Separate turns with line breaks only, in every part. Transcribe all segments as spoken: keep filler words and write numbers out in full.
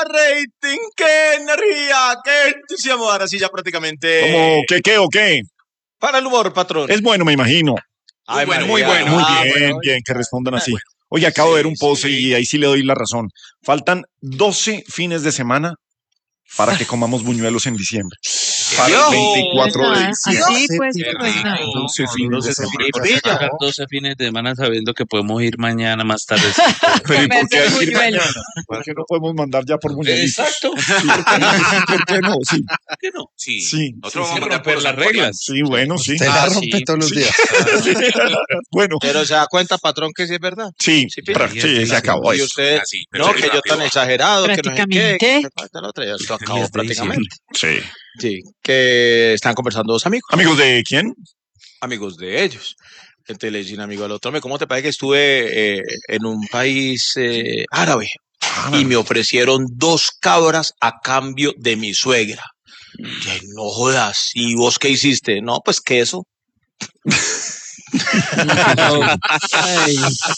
rating, qué energía, qué entusiasmo. Ahora sí ya prácticamente...
¿Cómo qué, qué o qué?
Para el humor, patrón.
Es bueno, me imagino.
Ay,
bueno,
María.
muy bueno.
Muy
Ah,
bien,
bueno,
bien, que respondan así.
bueno.
Oye, acabo
Sí,
de ver un post
sí.
y ahí sí le doy la razón. Faltan doce fines de semana para que comamos buñuelos en diciembre. Para el veinticuatro de diciembre.
Así pues,
Qué
pues
rico.
nada.
doce fines de
doce
semana.
fines de semana, doce fines de semana sabiendo que podemos ir mañana más tarde.
Pero ¿y por qué hay que ir
Buñuelo.
mañana? ¿Por qué no podemos mandar ya por buñuelitos?
Exacto.
Sí, ¿por qué no? Sí,
¿Por qué no? Sí.
sí,
Nosotros
sí,
vamos
sí.
a romper las reglas.
Sí, bueno, sí.
Te la
Ah,
rompe
sí.
todos los días.
Bueno,
Pero se da cuenta, patrón, que sí es verdad.
sí,
Sí,
pra-
sí,
sí,
sí,
se acabó
Y
eso.
usted,
Así, pero
no,
sí,
que yo
rápido.
tan exagerado, que no sé qué.
Prácticamente.
que falta la otra, ya esto acabó
diez de
prácticamente.
Sí.
Sí, que están conversando dos amigos,
¿Amigos de quién?
amigos de ellos. Entonces le dice un amigo al otro, "Hombre, ¿cómo te parece que estuve eh, en un país eh, árabe y me ofrecieron dos cabras a cambio de mi suegra? Y él, no jodas, ¿y vos qué hiciste? No, pues queso.
Ay,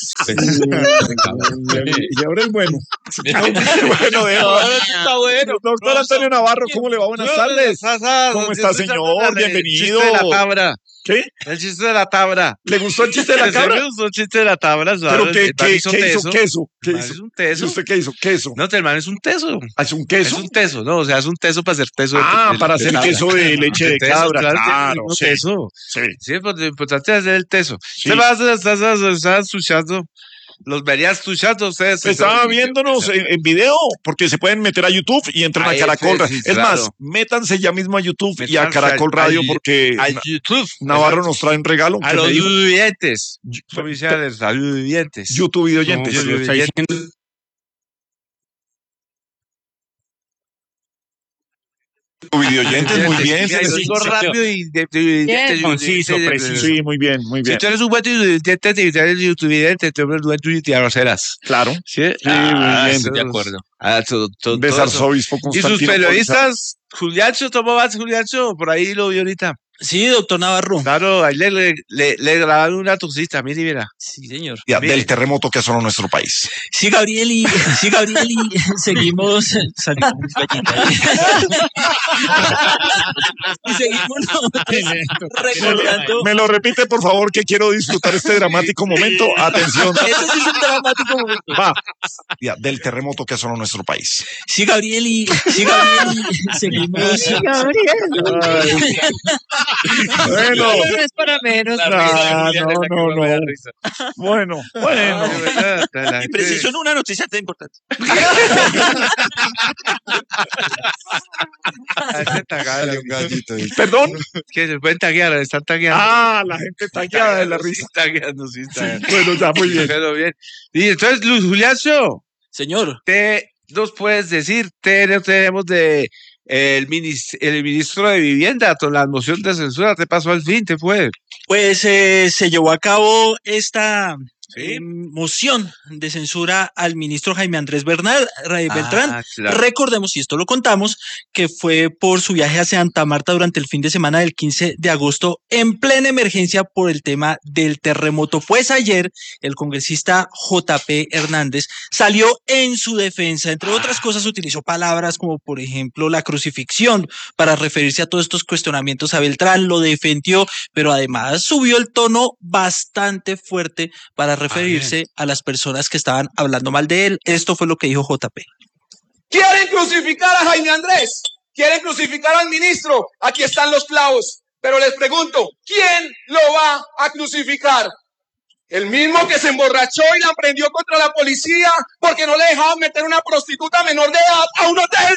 Y ahora el bueno. Bueno, dejo.
Está bueno.
Doctor Antonio Navarro, ¿cómo le va? Buenas tardes. ¿Cómo está, señor? Bienvenido.
El chiste de la tabla.
¿Qué?
El chiste de la tabla.
¿Le gustó el chiste de la cabra?
Me gustó el chiste de la tabla.
¿Pero qué,
el man
qué,
hizo
qué hizo?
teso.
¿Queso? ¿Qué
El man
hizo?
es un
¿Y
teso.
usted qué hizo? ¿Queso?
No, el man es un teso.
Ah, ¿es un
Es
queso?
un teso, no, o sea, es un teso para hacer teso. de-
Ah,
de-
para
de
hacer
tabla.
queso de leche de
Teso,
cabra.
claro,
Claro,
un
sí.
teso.
Sí.
Sí, pues lo importante es hacer el teso.
Sí.
Se va a hacer, estás estás escuchando. Los verías escuchando ustedes.
Estaba viéndonos en, en video, porque se pueden meter a YouTube y entran
Ah,
a Caracol.
ese, sí,
Es
claro.
más, métanse ya mismo a YouTube y a
Métanse
Caracol
al-
Radio,
al-
porque
Al
Na-
YouTube.
Navarro
Exacto.
nos trae un regalo.
A
que
los
me dijo
oyentes.
Yu-
Oficiales, a los oyentes.
YouTube y oyentes.
Yo- yo- oyentes.
Video oyentes, muy bien.
Mira, yo digo
Sí,
rápido y de- de- de-
Bien.
de-
conciso,
de- de-
preciso. Sí, muy bien, muy
Si
bien.
tú eres un buen oyente de YouTube, te tomas el y te arroceras.
Claro.
Sí,
muy bien.
De acuerdo. Ah, todo, todo,
De
todo eso.
Arzobispo
Y sus
Constantino
periodistas, Juliancho, ¿tomó más Juliancho? Por ahí lo vi ahorita.
sí, doctor Navarro.
Claro, ahí le, le, le, le grabaron una tosita, mire, mira.
Sí, señor.
Ya,
Mire.
del terremoto que asoló nuestro país.
Sí, Gabriel, y sí, Gabriel, y seguimos. Salimos gallina. Y seguimos nosotros recordando.
Me lo repite, por favor, que quiero disfrutar este dramático momento. Atención.
Este sí es un dramático momento.
Va. Ya, del terremoto que asoló nuestro país.
Sí, Gabriel, y sí, Gabriel, y seguimos.
Ay, bueno.
No es para menos.
No, no, no, no. Bueno, bueno.
Y
Y preciso en una noticia tan importante.
Un gallito.
Perdón.
Que se pueden taguear, están tagueando.
Ah, la gente tagueada de la
Sí,
risa.
tagueando, sí, tagueando.
Bueno, ya, muy bien.
Pero bien. Y entonces, Luis Juliancho,
Señor,
¿te nos puedes decir, te- tenemos de el, minis- el ministro de Vivienda con la moción de censura, te pasó al fin, te fue.
pues eh, se llevó a cabo esta
Sí.
eh, moción de censura al ministro Jaime Andrés Bernal, Ray Beltrán.
Ah, claro.
Recordemos, y esto lo contamos, que fue por su viaje a Santa Marta durante el fin de semana del quince de agosto en plena emergencia por el tema del terremoto. Pues ayer el congresista J P Hernández salió en su defensa. Entre otras cosas, utilizó palabras como, por ejemplo, la crucifixión para referirse a todos estos cuestionamientos a Beltrán. Lo defendió, pero además subió el tono bastante fuerte para referirse a las personas que estaban hablando mal de él. Esto fue lo que dijo J P.
¿Quieren crucificar a Jaime Andrés? ¿Quieren crucificar al ministro? Aquí están los clavos. Pero les pregunto, ¿quién lo va a crucificar? ¿El mismo que se emborrachó y la prendió contra la policía porque no le dejaban meter una prostituta menor de edad a un hotel?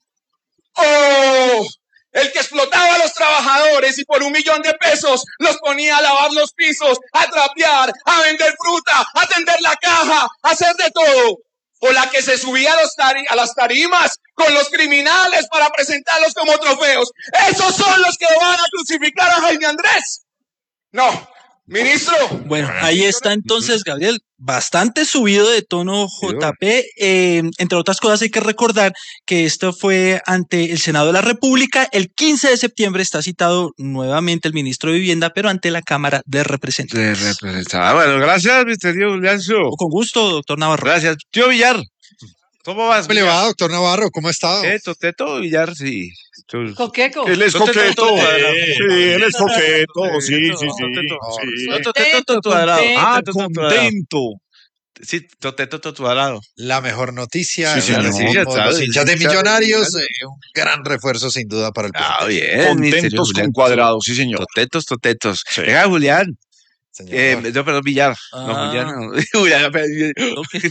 ¿O el que explotaba a los trabajadores y por un millón de pesos los ponía a lavar los pisos, a trapear, a vender fruta, a tender la caja, a hacer de todo? ¿O la que se subía a, los tari- a las tarimas con los criminales para presentarlos como trofeos? ¿Esos son los que van a crucificar a Jaime Andrés? No, ministro.
Bueno, ahí está entonces, Gabriel, bastante subido de tono J P. Eh, entre otras cosas, hay que recordar que esto fue ante el Senado de la República. El quince de septiembre está citado nuevamente el ministro de Vivienda, pero ante la Cámara de
Te
Representantes.
representaba. Bueno, gracias, mister Juliancho.
Con gusto, doctor Navarro.
Gracias. Tío Villar, ¿Cómo vas?
¿Cómo le va, doctor Navarro? ¿Cómo ha estado?
Teto, Teto Villar, sí. Tú-
Coqueco.
Él es
No te-
coqueto.
no te-
Sí, él es coqueto. Sí, sí, sí.
Teto,
sí.
Teto, Teto, Teto cuadrado.
Ah,
Teto, Teto cuadrado.
contento.
Sí, Teto, Teto, Teto cuadrado.
La mejor noticia.
Sí, señor.
Bueno,
Sí, ya
somos
sabes,
los hinchas de
hinchas de
Millonarios,
Millonarios.
eh, un gran refuerzo sin duda para el
Ah,
plantel.
bien. mi señor
Contentos
Julián.
con cuadrado, sí, señor.
Totetos, totetos.
Sí.
Venga, Julián.
Señor.
Eh, no, perdón, Villar. No,
Ah.
Julián. no. Julián, perdón.
Ok.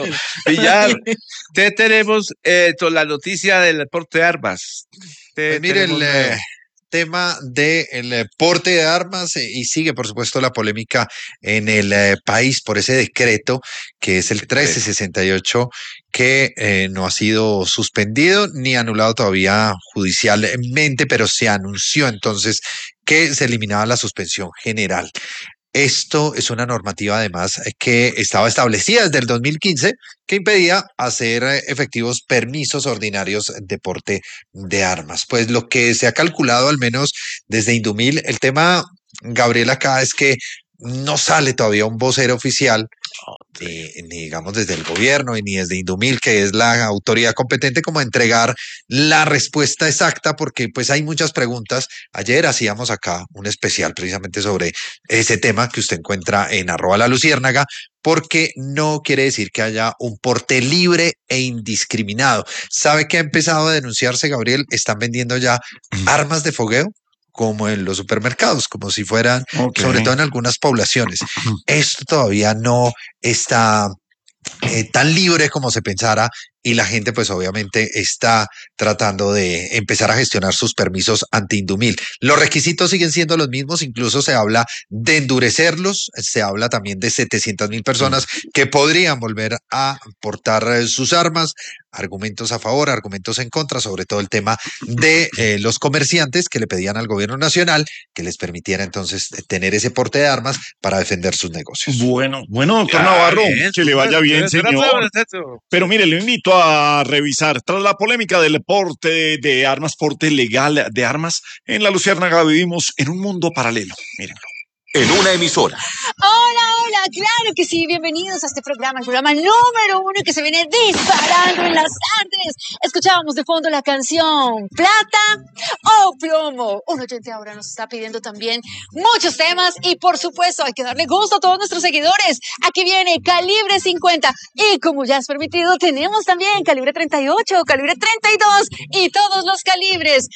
Villar, te tenemos eh, to- la noticia del porte de armas. Te
Pues mire, el
tenemos,
eh,
eh,
tema del eh, porte de armas eh, y sigue, por supuesto, la polémica en el eh, país por ese decreto que es el trece sesenta y ocho que eh, no ha sido suspendido ni anulado todavía judicialmente, pero se anunció entonces que se eliminaba la suspensión general. Esto es una normativa además eh, que estaba establecida desde el dos mil quince que impedía hacer eh, efectivos permisos ordinarios de porte de armas. Pues lo que se ha calculado al menos desde Indumil, el tema, Gabriel, acá es que no sale todavía un vocero oficial, ni, ni digamos desde el gobierno y ni desde Indumil, que es la autoridad competente, como a entregar la respuesta exacta, porque pues hay muchas preguntas. Ayer hacíamos acá un especial precisamente sobre ese tema que usted encuentra en arroba la luciérnaga, porque no quiere decir que haya un porte libre e indiscriminado. ¿Sabe qué ha empezado a denunciarse, Gabriel? Están vendiendo ya armas de fogueo como en los supermercados, como si fueran,
Ok.
sobre todo en algunas poblaciones. Esto todavía no está eh, tan libre como se pensara y la gente pues obviamente está tratando de empezar a gestionar sus permisos ante Indumil. Los requisitos siguen siendo los mismos, incluso se habla de endurecerlos, se habla también de setecientas mil personas que podrían volver a portar eh, sus armas, argumentos a favor, argumentos en contra, sobre todo el tema de eh, los comerciantes que le pedían al gobierno nacional que les permitiera entonces tener ese porte de armas para defender sus negocios.
Bueno, bueno, doctor
ah,
Navarro,
bien,
que le vaya bien,
Pero- pero-
señor.
Teto.
Pero mire, le invito a revisar. Tras la polémica del porte de armas, porte legal de armas, en la Luciérnaga vivimos en un mundo paralelo. Miren.
En una emisora.
Hola, hola, claro que sí, bienvenidos a este programa, el programa número uno que se viene disparando en las tardes. Escuchábamos de fondo la canción Plata o Plomo. Un oyente ahora nos está pidiendo también muchos temas y por supuesto hay que darle gusto a todos nuestros seguidores. Aquí viene Calibre cincuenta y como ya es permitido tenemos también Calibre treinta y ocho, Calibre treinta y dos y todos los calibres.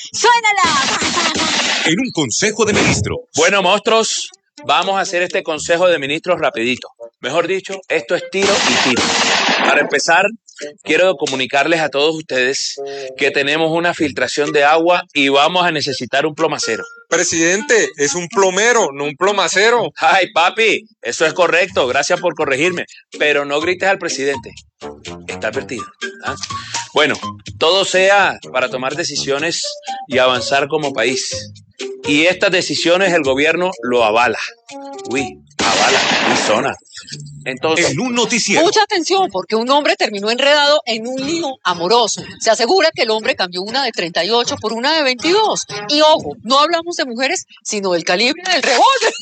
¡Suénala!
En un consejo de ministros.
Bueno, monstruos, vamos a hacer este consejo de ministros rapidito. Mejor dicho, esto es tiro y tiro. Para empezar, quiero comunicarles a todos ustedes que tenemos una filtración de agua y vamos a necesitar un plomacero.
Presidente, es un plomero, no un plomacero.
Ay, papi, eso es correcto, gracias por corregirme, pero no grites al presidente. Está advertido. ¿Ah? Bueno, todo sea para tomar decisiones y avanzar como país. Y estas decisiones el gobierno lo avala. Uy, avala, y zona. Entonces,
En un noticiero.
Mucha atención, porque un hombre terminó enredado en un lío amoroso. Se asegura que el hombre cambió una de treinta y ocho por una de veintidós. Y ojo, no hablamos de mujeres, sino del calibre del revólver.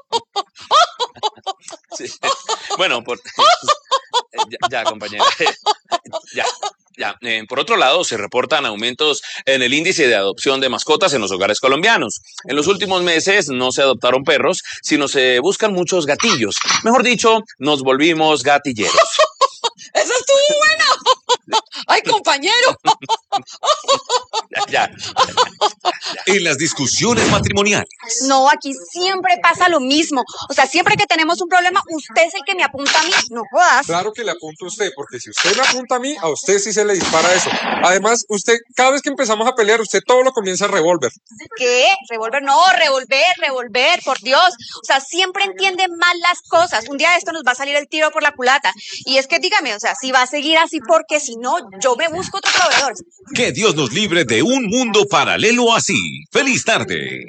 sí. Bueno, por... ya, ya, compañera. ya. Ya. Eh, por otro lado, se reportan aumentos en el índice de adopción de mascotas en los hogares colombianos. En los últimos meses no se adoptaron perros, sino se buscan muchos gatillos. Mejor dicho, nos volvimos gatilleros.
¡Esa estuvo buena! ¡Ay, compañero!
Ya, ya.
En las discusiones matrimoniales.
No, aquí siempre pasa lo mismo. O sea, siempre que tenemos un problema, usted es el que me apunta a mí. No jodas.
Claro que le apunto a usted, porque si usted me apunta a mí, a usted sí se le dispara eso. Además, usted, cada vez que empezamos a pelear, usted todo lo comienza a revólver.
¿Qué? Revolver, no, revolver, revolver, por Dios. O sea, siempre entiende mal las cosas. Un día de esto nos va a salir el tiro por la culata. Y es que dígame, o sea, si va a seguir así, porque si no, yo me busco otro proveedor.
Que Dios nos libre de un mundo paralelo así. ¡Feliz tarde!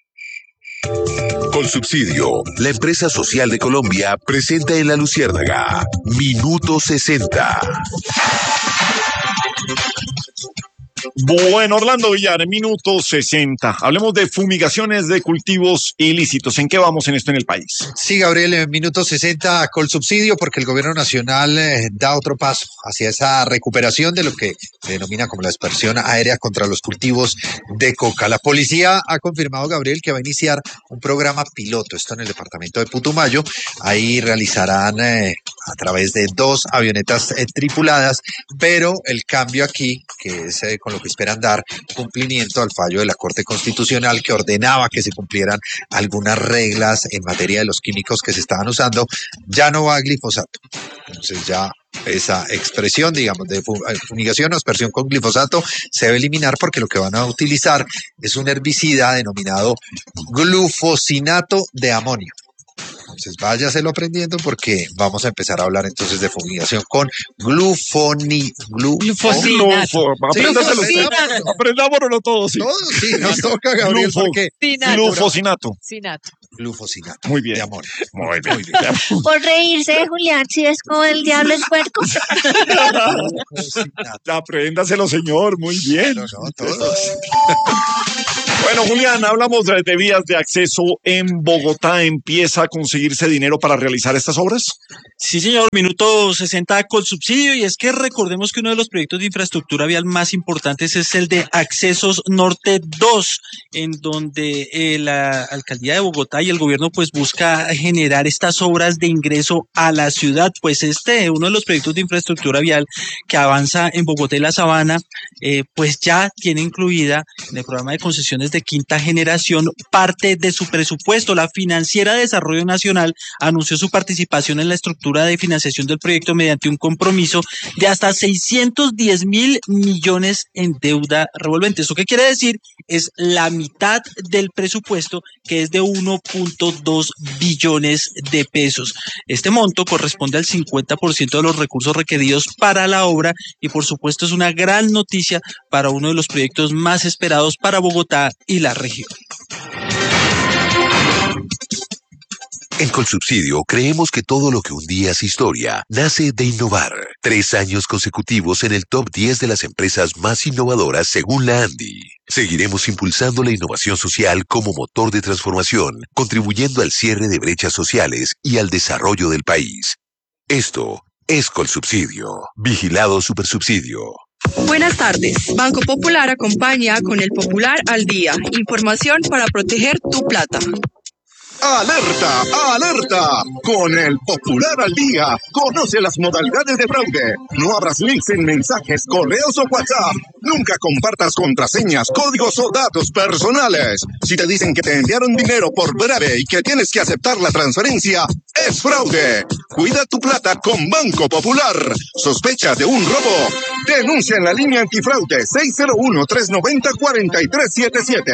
Con subsidio, la empresa social de Colombia presenta en la Luciérnaga Minuto sesenta.
Bueno, Orlando Villar, minuto sesenta. Hablemos de fumigaciones de cultivos ilícitos. ¿En qué vamos en esto en el país?
Sí, Gabriel, en minuto sesenta con subsidio, porque el gobierno nacional eh, da otro paso hacia esa recuperación de lo que se denomina como la dispersión aérea contra los cultivos de coca. La policía ha confirmado, Gabriel, que va a iniciar un programa piloto, esto en el departamento de Putumayo. Ahí realizarán eh, a través de dos avionetas eh, tripuladas, pero el cambio aquí, que es eh, con lo que esperan dar cumplimiento al fallo de la Corte Constitucional que ordenaba que se cumplieran algunas reglas en materia de los químicos que se estaban usando, ya no va a glifosato. Entonces ya esa expresión, digamos, de fumigación o aspersión con glifosato se debe eliminar, porque lo que van a utilizar es un herbicida denominado glufosinato de amonio. Entonces váyaselo aprendiendo, porque vamos a empezar a hablar entonces de fumigación con glufoni, glu,
Glufo. Apréndaselo.
Sí,
Aprendámonos todos. Sí.
Todos, sí, nos toca, Gabriel,
Glufo.
porque
Glufosinato.
Sinato.
glufosinato
Muy bien.
de amor.
Muy bien. Muy bien.
Por reírse de Julián, si es como el diablo es puerco.
Apréndaselo, señor. Muy bien.
No, no, todos.
Bueno, Julián, hablamos de, de vías de acceso en Bogotá. ¿Empieza a conseguirse dinero para realizar estas obras?
Sí, señor, minuto sesenta con subsidio, y es que recordemos que uno de los proyectos de infraestructura vial más importantes es el de Accesos Norte dos, en donde eh, la Alcaldía de Bogotá y el gobierno pues busca generar estas obras de ingreso a la ciudad. Pues este, uno de los proyectos de infraestructura vial que avanza en Bogotá y la Sabana, eh, pues ya tiene incluida en el programa de concesiones de quinta generación parte de su presupuesto. La Financiera de Desarrollo Nacional anunció su participación en la estructura de financiación del proyecto mediante un compromiso de hasta seiscientos diez mil millones en deuda revolvente. ¿Esto qué quiere decir? Es la mitad del presupuesto, que es de uno punto dos billones de pesos. Este monto corresponde al cincuenta por ciento de los recursos requeridos para la obra, y por supuesto es una gran noticia para uno de los proyectos más esperados para Bogotá y la región.
En Colsubsidio creemos que todo lo que un día es historia nace de innovar. Tres años consecutivos en el top diez de las empresas más innovadoras según la ANDI. Seguiremos impulsando la innovación social como motor de transformación, contribuyendo al cierre de brechas sociales y al desarrollo del país. Esto es Colsubsidio. Vigilado Supersubsidio.
Buenas tardes. Banco Popular acompaña con el Popular al Día. Información para proteger tu plata.
¡Alerta! ¡Alerta! Con el Popular al Día, conoce las modalidades de fraude. No abras links en mensajes, correos o WhatsApp. Nunca compartas contraseñas, códigos o datos personales. Si te dicen que te enviaron dinero por breve y que tienes que aceptar la transferencia, es fraude. Cuida tu plata con Banco Popular. ¿Sospechas de un robo? Denuncia en la línea antifraude seis cero uno, tres nueve cero, cuatro tres siete siete.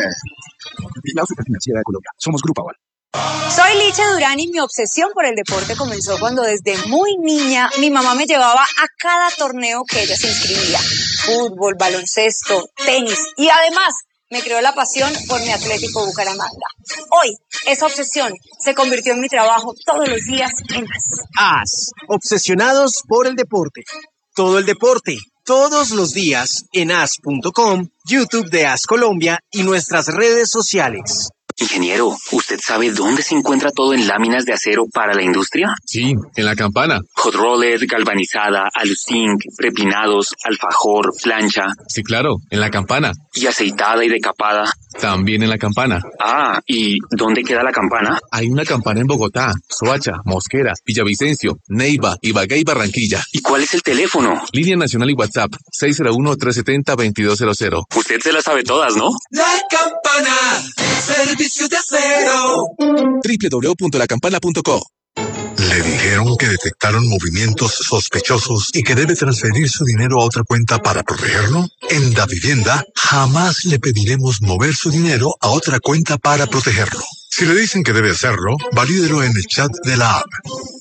La Superfinanciera de Colombia. Somos Grupo Aval.
Soy Licha Durán y mi obsesión por el deporte comenzó cuando desde muy niña mi mamá me llevaba a cada torneo que ella se inscribía. Fútbol, baloncesto, tenis y además me creó la pasión por mi Atlético Bucaramanga. Hoy, esa obsesión se convirtió en mi trabajo todos los días en AS.
AS, obsesionados por el deporte. Todo el deporte, todos los días en as punto com, YouTube de AS Colombia y nuestras redes sociales.
Ingeniero, ¿usted sabe dónde se encuentra todo en láminas de acero para la industria?
Sí, en la Campana.
Hot roller, galvanizada, aluzinc, prepinados, alfajor, plancha.
Sí, claro, en la Campana.
¿Y aceitada y decapada?
También en la Campana.
Ah, ¿y dónde queda la Campana?
Hay una Campana en Bogotá, Soacha, Mosquera, Villavicencio, Neiva, Ibagué y Barranquilla.
¿Y cuál es el teléfono?
Línea nacional y WhatsApp, seis cero uno, tres siete cero, dos dos cero cero.
Usted se la sabe todas, ¿no?
La Campana, servicios de acero.
doble u doble u doble u punto la campana punto co.
Le dijeron que detectaron movimientos sospechosos y que debe transferir su dinero a otra cuenta para protegerlo. En Davivienda jamás le pediremos mover su dinero a otra cuenta para protegerlo. Si le dicen que debe hacerlo, valídelo en el chat de la app.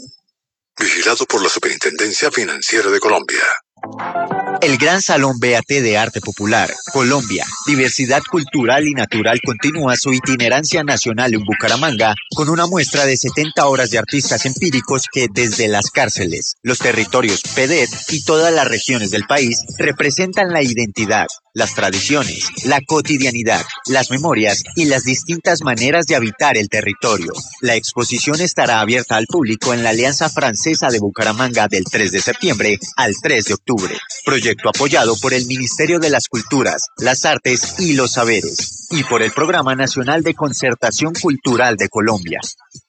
Vigilado por la Superintendencia Financiera de Colombia.
El Gran Salón B A T de Arte Popular, Colombia, Diversidad Cultural y Natural continúa su itinerancia nacional en Bucaramanga con una muestra de setenta horas de artistas empíricos que desde las cárceles, los territorios P E D E T y todas las regiones del país representan la identidad, las tradiciones, la cotidianidad, las memorias y las distintas maneras de habitar el territorio. La exposición estará abierta al público en la Alianza Francesa de Bucaramanga del tres de septiembre al tres de octubre. Proyecto apoyado por el Ministerio de las Culturas, las Artes y los Saberes y por el Programa Nacional de Concertación Cultural de Colombia.